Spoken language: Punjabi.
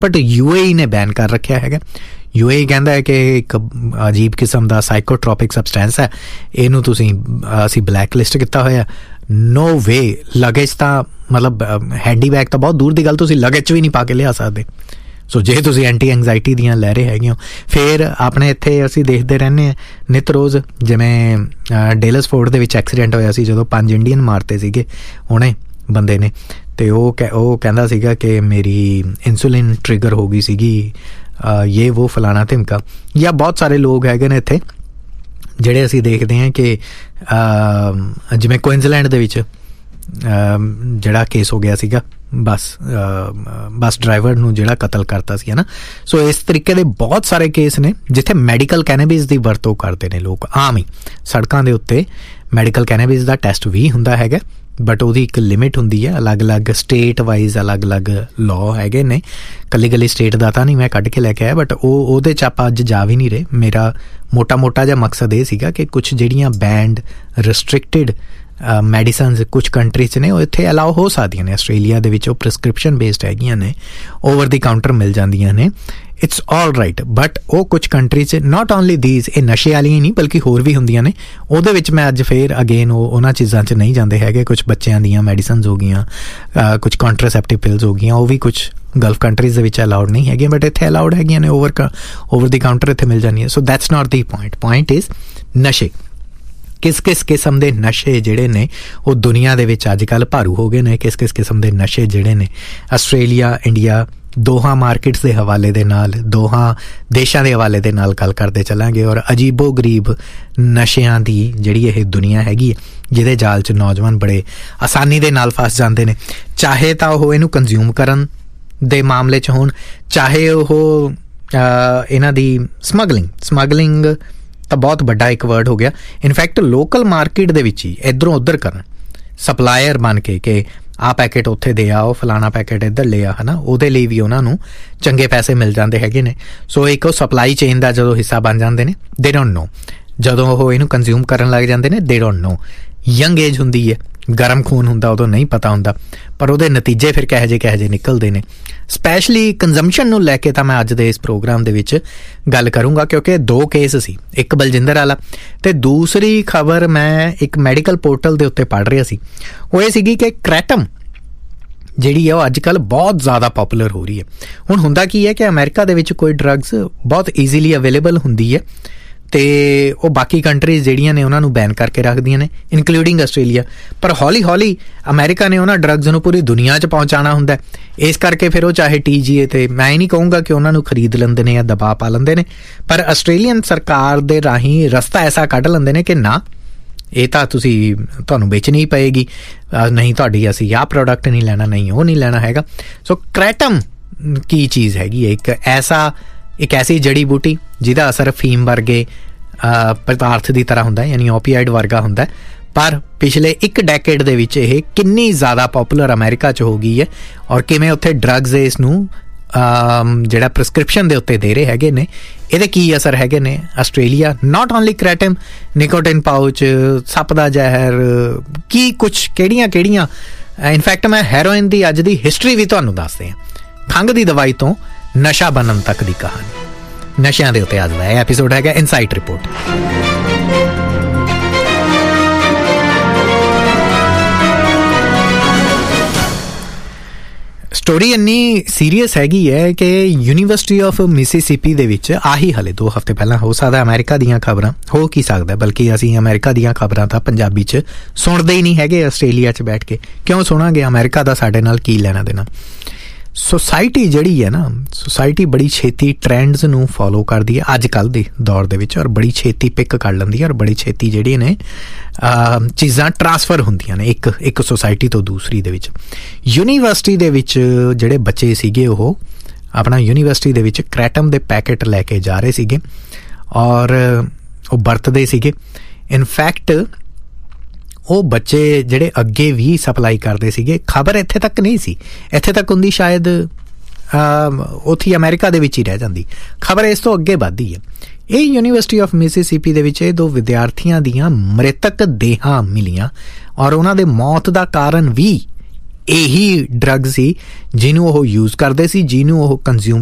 ਬਟ UAE ਨੇ ਬੈਨ ਕਰ ਰੱਖਿਆ ਹੈਗਾ। UAE ਕਹਿੰਦਾ ਹੈ ਕਿ ਇੱਕ ਅਜੀਬ ਕਿਸਮ ਦਾ ਸਾਈਕੋਟ੍ਰੋਪਿਕ ਸਬਸਟੈਂਸ ਹੈ, ਇਹਨੂੰ ਅਸੀਂ ਬਲੈਕ ਲਿਸਟ ਕੀਤਾ ਹੋਇਆ। ਨੋ ਵੇ, ਲਗੇਜ ਤਾਂ ਮਤਲਬ ਹੈਂਡੀ ਬੈਗ ਤਾਂ ਬਹੁਤ ਦੂਰ ਦੀ ਗੱਲ, ਤੁਸੀਂ ਲਗੇਜ 'ਚ ਵੀ ਨਹੀਂ ਪਾ ਕੇ ਲਿਆ ਸਕਦੇ। ਸੋ ਜੇ ਤੁਸੀਂ ਐਂਟੀ ਐਂਗਜ਼ਾਇਟੀ ਦੀਆਂ ਲੈ ਰਹੇ ਹੈਗੇ ਹੋ, ਫਿਰ ਆਪਣੇ ਇੱਥੇ ਅਸੀਂ ਦੇਖਦੇ ਰਹਿੰਦੇ ਹਾਂ ਨਿੱਤ ਰੋਜ਼, ਜਿਵੇਂ ਡੇਲਸ ਫੋਰਟ ਦੇ ਵਿੱਚ ਐਕਸੀਡੈਂਟ ਹੋਇਆ ਸੀ ਜਦੋਂ 5 ਇੰਡੀਅਨ ਮਾਰਤੇ ਸੀਗੇ ਹੁਣੇ ਬੰਦੇ ਨੇ, ਅਤੇ ਉਹ ਕਹਿੰਦਾ ਸੀਗਾ ਕਿ ਮੇਰੀ ਇਨਸੂਲਿਨ ਟ੍ਰਿਗਰ ਹੋ ਗਈ ਸੀਗੀ, ਇਹ ਉਹ ਫਲਾਣਾ ਧਿਮਕਾ। ਜਾਂ ਬਹੁਤ ਸਾਰੇ ਲੋਕ ਹੈਗੇ ਨੇ ਇੱਥੇ ਜਿਹੜੇ ਅਸੀਂ ਦੇਖਦੇ ਹਾਂ ਕਿ ਜਿਵੇਂ ਕੁਇਨਜ਼ਲੈਂਡ ਦੇ ਵਿੱਚ ਜਿਹੜਾ ਕੇਸ ਹੋ ਗਿਆ ਸੀਗਾ ਬੱਸ ਡਰਾਈਵਰ ਨੂੰ ਜਿਹੜਾ ਕਤਲ ਕਰਤਾ ਸੀ, ਹੈ ਨਾ। ਸੋ ਇਸ ਤਰੀਕੇ ਦੇ ਬਹੁਤ ਸਾਰੇ ਕੇਸ ਨੇ ਜਿੱਥੇ ਮੈਡੀਕਲ ਕੈਨੇਬਿਸ ਦੀ ਵਰਤੋਂ ਕਰਦੇ ਨੇ ਲੋਕ ਆਮ ਹੀ। ਸੜਕਾਂ ਦੇ ਉੱਤੇ ਮੈਡੀਕਲ ਕੈਨੇਬਿਸ ਦਾ ਟੈਸਟ ਵੀ ਹੁੰਦਾ ਹੈਗਾ, ਬਟ ਉਹਦੀ ਇੱਕ ਲਿਮਿਟ ਹੁੰਦੀ ਹੈ। ਅਲੱਗ-ਅਲੱਗ ਸਟੇਟ ਵਾਈਜ਼ ਅਲੱਗ-ਅਲੱਗ ਲਾਅ ਹੈਗੇ ਨੇ, ਕੱਲੀ ਸਟੇਟ ਦਾ ਤਾਂ ਨਹੀਂ ਮੈਂ ਕੱਢ ਕੇ ਲੈ ਕੇ ਆਇਆ, ਬਟ ਉਹਦੇ 'ਚ ਆਪਾਂ ਅੱਜ ਜਾ ਵੀ ਨਹੀਂ ਰਹੇ। ਮੇਰਾ ਮੋਟਾ ਜਿਹਾ ਮਕਸਦ ਇਹ ਸੀਗਾ ਕਿ ਕੁਛ ਜਿਹੜੀਆਂ ਬੈਂਡ ਰਿਸਟ੍ਰਿਕਟਿਡ ਮੈਡੀਸਨਸ ਕੁਛ ਕੰਟਰੀਜ਼ 'ਚ ਨੇ ਉਹ ਇੱਥੇ ਅਲਾਓ ਹੋ ਸਕਦੀਆਂ ਨੇ। ਆਸਟ੍ਰੇਲੀਆ ਦੇ ਵਿੱਚ ਉਹ ਪ੍ਰਿਸਕ੍ਰਿਪਸ਼ਨ ਬੇਸਡ ਹੈਗੀਆਂ ਨੇ, ਓਵਰ ਦੀ ਕਾਊਂਟਰ ਮਿਲ ਜਾਂਦੀਆਂ ਨੇ, ਇਟਸ ਆਲ ਰਾਈਟ। ਬਟ ਉਹ ਕੁਛ ਕੰਟਰੀਜ਼ 'ਚ ਨਾਟ ਓਨਲੀ ਦੀਜ਼, ਇਹ ਨਸ਼ੇ ਵਾਲੀਆਂ ਹੀ ਨਹੀਂ ਬਲਕਿ ਹੋਰ ਵੀ ਹੁੰਦੀਆਂ ਨੇ। ਉਹਦੇ ਵਿੱਚ ਮੈਂ ਅੱਜ ਫੇਰ ਅਗੇਨ ਉਹਨਾਂ ਚੀਜ਼ਾਂ 'ਚ ਨਹੀਂ ਜਾਂਦੇ ਹੈਗੇ। ਕੁਛ ਬੱਚਿਆਂ ਦੀਆਂ ਮੈਡੀਸਨਸ ਹੋ ਗਈਆਂ, ਕੁਛ ਕੰਟਰਾਸੈਪਟਿਵ ਪਿਲਸ ਹੋ ਗਈਆਂ, ਉਹ ਵੀ ਕੁਛ ਗਲਫ ਕੰਟਰੀਜ਼ ਦੇ ਵਿੱਚ ਅਲਾਉਡ ਨਹੀਂ ਹੈਗੀਆਂ, ਬਟ ਇੱਥੇ ਅਲਾਉਡ ਹੈਗੀਆਂ ਨੇ, ਓਵਰ ਦੀ ਕਾਊਂਟਰ ਇੱਥੇ ਮਿਲ ਜਾਂਦੀਆਂ। So that's not the point. Point is ਨਸ਼ੇ। ਕਿਸ ਕਿਸਮ ਦੇ ਨਸ਼ੇ ਜਿਹੜੇ ਨੇ ਉਹ ਦੁਨੀਆ ਦੇ ਵਿੱਚ ਅੱਜ ਕੱਲ੍ਹ ਭਾਰੂ ਹੋ ਗਏ ਨੇ। ਕਿਸ ਕਿਸਮ ਦੇ ਨਸ਼ੇ ਜਿਹੜੇ ਨੇ ਆਸਟ੍ਰੇਲੀਆ, ਇੰਡੀਆ ਦੋਹਾਂ ਮਾਰਕੀਟਸ ਦੇ ਹਵਾਲੇ ਦੇ ਨਾਲ, ਦੋਹਾਂ ਦੇਸ਼ਾਂ ਦੇ ਹਵਾਲੇ ਦੇ ਨਾਲ ਗੱਲ ਕਰਦੇ ਚੱਲਾਂਗੇ। ਔਰ ਅਜੀਬੋ ਗਰੀਬ ਨਸ਼ਿਆਂ ਦੀ ਜਿਹੜੀ ਇਹ ਦੁਨੀਆ ਹੈਗੀ ਹੈ, ਜਿਹਦੇ ਜਾਲ 'ਚ ਨੌਜਵਾਨ ਬੜੇ ਆਸਾਨੀ ਦੇ ਨਾਲ ਫਸ ਜਾਂਦੇ ਨੇ, ਚਾਹੇ ਤਾਂ ਉਹ ਇਹਨੂੰ ਕੰਜ਼ਿਊਮ ਕਰਨ ਦੇ ਮਾਮਲੇ 'ਚ ਹੋਣ, ਚਾਹੇ ਉਹ ਇਹਨਾਂ ਦੀ ਸਮਗਲਿੰਗ ਤਾਂ ਬਹੁਤ ਵੱਡਾ ਇੱਕ ਵਰਡ ਹੋ ਗਿਆ। ਇਨਫੈਕਟ ਲੋਕਲ ਮਾਰਕੀਟ ਦੇ ਵਿੱਚ ਹੀ ਇੱਧਰੋਂ ਉੱਧਰ ਕਰਨ, ਸਪਲਾਇਰ ਬਣ ਕੇ ਕਿ ਆਹ ਪੈਕੇਟ ਉੱਥੇ ਦੇ ਆ, ਉਹ ਫਲਾਣਾ ਪੈਕੇਟ ਇੱਧਰ ਲੈ ਆ, ਹੈ ਨਾ। ਉਹਦੇ ਲਈ ਵੀ ਉਹਨਾਂ ਨੂੰ ਚੰਗੇ ਪੈਸੇ ਮਿਲ ਜਾਂਦੇ ਹੈਗੇ ਨੇ। ਸੋ ਇੱਕ ਉਹ ਸਪਲਾਈ ਚੇਨ ਦਾ ਜਦੋਂ ਹਿੱਸਾ ਬਣ ਜਾਂਦੇ ਨੇ, ਦੇ ਡੋਂਟ ਨੋ। ਜਦੋਂ ਉਹ ਇਹਨੂੰ ਕੰਜ਼ਿਊਮ ਕਰਨ ਲੱਗ ਜਾਂਦੇ ਨੇ, ਦੇ ਡੋਂਟ ਨੋ। ਯੰਗ ਏਜ ਹੁੰਦੀ ਹੈ, ਗਰਮ ਖੂਨ ਹੁੰਦਾ, ਉਦੋਂ ਨਹੀਂ ਪਤਾ ਹੁੰਦਾ, ਪਰ ਉਹਦੇ ਨਤੀਜੇ ਫਿਰ ਕਿਹੋ ਜਿਹੇ ਨਿਕਲਦੇ ਨੇ। ਸਪੈਸ਼ਲੀ ਕੰਜ਼ੰਪਸ਼ਨ ਨੂੰ ਲੈ ਕੇ ਤਾਂ ਮੈਂ ਅੱਜ ਦੇ ਇਸ ਪ੍ਰੋਗਰਾਮ ਦੇ ਵਿੱਚ ਗੱਲ ਕਰੂੰਗਾ, ਕਿਉਂਕਿ 2 ਕੇਸ ਸੀ, ਇੱਕ ਬਲਜਿੰਦਰ ਵਾਲਾ ਅਤੇ ਦੂਸਰੀ ਖਬਰ ਮੈਂ ਇੱਕ ਮੈਡੀਕਲ ਪੋਰਟਲ ਦੇ ਉੱਤੇ ਪੜ੍ਹ ਰਿਹਾ ਸੀ। ਉਹ ਇਹ ਸੀਗੀ ਕਿ ਕ੍ਰੈਟਮ ਜਿਹੜੀ ਹੈ ਉਹ ਅੱਜ ਕੱਲ੍ਹ ਬਹੁਤ ਜ਼ਿਆਦਾ ਪੋਪੂਲਰ ਹੋ ਰਹੀ ਹੈ। ਹੁਣ ਹੁੰਦਾ ਕੀ ਹੈ ਕਿ ਅਮਰੀਕਾ ਦੇ ਵਿੱਚ ਕੋਈ ਡਰੱਗਸ ਬਹੁਤ ਈਜ਼ੀਲੀ ਅਵੇਲੇਬਲ ਹੁੰਦੀ ਹੈ ਅਤੇ ਉਹ ਬਾਕੀ ਕੰਟਰੀਜ਼ ਜਿਹੜੀਆਂ ਨੇ ਉਹਨਾਂ ਨੂੰ ਬੈਨ ਕਰਕੇ ਰੱਖਦੀਆਂ ਨੇ, ਇਨਕਲੂਡਿੰਗ ਆਸਟ੍ਰੇਲੀਆ। ਪਰ ਹੌਲੀ ਹੌਲੀ ਅਮਰੀਕਾ ਨੇ ਉਹਨਾਂ ਡਰੱਗਸ ਨੂੰ ਪੂਰੀ ਦੁਨੀਆ 'ਚ ਪਹੁੰਚਾਉਣਾ ਹੁੰਦਾ, ਇਸ ਕਰਕੇ ਫਿਰ ਉਹ ਚਾਹੇ TGA 'ਤੇ, ਮੈਂ ਇਹ ਨਹੀਂ ਕਹੂੰਗਾ ਕਿ ਉਹਨਾਂ ਨੂੰ ਖਰੀਦ ਲੈਂਦੇ ਨੇ ਜਾਂ ਦਬਾਅ ਪਾ ਲੈਂਦੇ ਨੇ, ਪਰ ਆਸਟ੍ਰੇਲੀਅਨ ਸਰਕਾਰ ਦੇ ਰਾਹੀਂ ਰਸਤਾ ਐਸਾ ਕੱਢ ਲੈਂਦੇ ਨੇ ਕਿ ਨਾ, ਇਹ ਤਾਂ ਤੁਹਾਨੂੰ ਵੇਚਣੀ ਹੀ ਪਏਗੀ, ਨਹੀਂ ਤੁਹਾਡੀ ਅਸੀਂ ਆਹ ਪ੍ਰੋਡਕਟ ਨਹੀਂ ਲੈਣਾ, ਨਹੀਂ ਉਹ ਨਹੀਂ ਲੈਣਾ ਹੈਗਾ। ਸੋ ਕ੍ਰੈਟਮ ਕੀ ਚੀਜ਼ ਹੈਗੀ ਹੈ? ਇੱਕ ਐਸੀ ਜੜੀ ਬੂਟੀ ਜਿਹਦਾ ਅਸਰ ਫੀਮ ਵਰਗੇ ਪਦਾਰਥ ਦੀ ਤਰ੍ਹਾਂ ਹੁੰਦਾ, ਯਾਨੀ ਓਪੀਆਈਡ ਵਰਗਾ ਹੁੰਦਾ, ਪਰ ਪਿਛਲੇ 1 ਡੈਕੇਡ ਦੇ ਵਿੱਚ ਇਹ ਕਿੰਨੀ ਜ਼ਿਆਦਾ ਪੋਪੂਲਰ ਅਮਰੀਕਾ 'ਚ ਹੋ ਗਈ ਹੈ, ਔਰ ਕਿਵੇਂ ਉੱਥੇ ਡਰੱਗਸ ਇਸ ਨੂੰ ਜਿਹੜਾ ਪ੍ਰਿਸਕ੍ਰਿਪਸ਼ਨ ਦੇ ਉੱਤੇ ਦੇ ਰਹੇ ਹੈਗੇ ਨੇ, ਇਹਦੇ ਕੀ ਅਸਰ ਹੈਗੇ ਨੇ। Australia not only ਕ੍ਰੈਟਮ, nicotine pouch, ਸੱਪ ਦਾ ਜ਼ਹਿਰ, ਕੀ ਕੁਛ ਕਿਹੜੀਆਂ ਇਨਫੈਕਟ ਮੈਂ ਹੈਰੋਇਨ ਦੀ ਅੱਜ ਦੀ ਹਿਸਟਰੀ ਵੀ ਤੁਹਾਨੂੰ ਦੱਸਦੇ ਹਾਂ। ਖੰਘ ਦੀ ਦਵਾਈ ਤੋਂ ਨਸ਼ਾ ਬਣਨ ਤੱਕ ਦੀ ਕਹਾਣੀ, ਨਸ਼ਿਆਂ ਦੇ ਉੱਤੇ ਅੱਜ ਦਾ ਇਹ ਐਪੀਸੋਡ ਹੈਗਾ ਇਨਸਾਈਟ ਰਿਪੋਰਟ। ਸਟੋਰੀ ਇੰਨੀ ਸੀਰੀਅਸ ਹੈਗੀ ਹੈ ਕਿ ਯੂਨੀਵਰਸਿਟੀ ਆਫ ਮਿਸੀਸਿਪੀ ਦੇ ਵਿੱਚ ਆਹੀ ਹਲੇ 2 ਹਫ਼ਤੇ ਪਹਿਲਾਂ, ਹੋ ਸਕਦਾ ਅਮਰੀਕਾ ਦੀਆਂ ਖਬਰਾਂ ਹੋ ਕੀ ਸਕਦਾ, ਬਲਕਿ ਅਸੀਂ ਅਮਰੀਕਾ ਦੀਆਂ ਖਬਰਾਂ ਤਾਂ ਪੰਜਾਬੀ 'ਚ ਸੁਣਦੇ ਹੀ ਨਹੀਂ ਹੈਗੇ। ਆਸਟ੍ਰੇਲੀਆ 'ਚ ਬੈਠ ਕੇ ਕਿਉਂ ਸੁਣਾਂਗੇ? ਅਮਰੀਕਾ ਦਾ ਸਾਡੇ ਨਾਲ ਕੀ ਲੈਣਾ ਦੇਣਾ। ਸੋਸਾਇਟੀ ਜਿਹੜੀ ਹੈ ਨਾ, ਸੋਸਾਇਟੀ ਬੜੀ ਛੇਤੀ ਟਰੈਂਡਸ ਨੂੰ ਫੋਲੋ ਕਰਦੀ ਹੈ ਅੱਜ ਕੱਲ੍ਹ ਦੇ ਦੌਰ ਦੇ ਵਿੱਚ, ਔਰ ਬੜੀ ਛੇਤੀ ਪਿਕ ਕਰ ਲੈਂਦੀ ਹੈ, ਔਰ ਬੜੀ ਛੇਤੀ ਜਿਹੜੀਆਂ ਨੇ ਚੀਜ਼ਾਂ ਟਰਾਂਸਫਰ ਹੁੰਦੀਆਂ ਨੇ ਇੱਕ ਸੋਸਾਇਟੀ ਤੋਂ ਦੂਸਰੀ ਦੇ ਵਿੱਚ। ਯੂਨੀਵਰਸਿਟੀ ਦੇ ਵਿੱਚ ਜਿਹੜੇ ਬੱਚੇ ਸੀਗੇ ਉਹ ਆਪਣਾ ਯੂਨੀਵਰਸਿਟੀ ਦੇ ਵਿੱਚ ਕ੍ਰੈਟਮ ਦੇ ਪੈਕੇਟ ਲੈ ਕੇ ਜਾ ਰਹੇ ਸੀਗੇ ਔਰ ਉਹ ਵਰਤਦੇ ਸੀਗੇ। ਇਨਫੈਕਟ ਉਹ ਬੱਚੇ ਜਿਹੜੇ ਅੱਗੇ ਵੀ ਸਪਲਾਈ ਕਰਦੇ ਸੀਗੇ, ਖਬਰ ਇੱਥੇ ਤੱਕ ਨਹੀਂ ਸੀ, ਇੱਥੇ ਤੱਕ ਹੁੰਦੀ ਸ਼ਾਇਦ ਉੱਥੇ ਅਮਰੀਕਾ ਦੇ ਵਿੱਚ ਹੀ ਰਹਿ ਜਾਂਦੀ, ਖਬਰ ਇਸ ਤੋਂ ਅੱਗੇ ਵੱਧਦੀ ਹੈ। ਇਹ ਯੂਨੀਵਰਸਿਟੀ ਆਫ ਮਿਸੀਸਿਪੀ ਦੇ ਵਿੱਚ ਇਹ 2 ਵਿਦਿਆਰਥੀਆਂ ਦੀਆਂ ਮ੍ਰਿਤਕ ਦੇਹਾਂ ਮਿਲੀਆਂ, ਔਰ ਉਹਨਾਂ ਦੇ ਮੌਤ ਦਾ ਕਾਰਨ ਵੀ ਇਹੀ ਡਰੱਗ ਸੀ ਜਿਹਨੂੰ ਉਹ ਯੂਜ਼ ਕਰਦੇ ਸੀ, ਜਿਹਨੂੰ ਉਹ ਕੰਜ਼ਿਊਮ